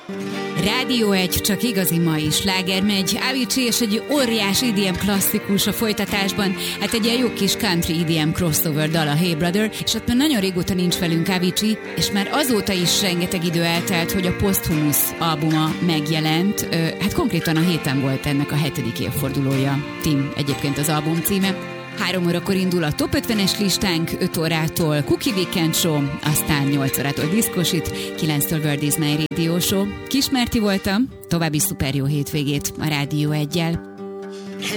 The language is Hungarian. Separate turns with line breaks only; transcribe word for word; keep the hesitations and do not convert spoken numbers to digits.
Rádió egy, csak igazi mai sláger megy. Avicii és egy óriás í dé em klasszikus a folytatásban. Hát egy ilyen jó kis country í dé em crossover dal, a Hey Brother, és ott már nagyon régóta nincs velünk Avicii, és már azóta is rengeteg idő eltelt, hogy a Posthumous albuma megjelent. Hát konkrétan a héten volt ennek a hetedik évfordulója. Tim egyébként az album címe. Három órakor indul a top ötvenes listánk, öt órától Cookie Weekend Show, aztán nyolc órától Diszkosit, kilenctől World is My Radio Show. Kis Merti voltam, további szuper jó hétvégét a Rádió Eggyel.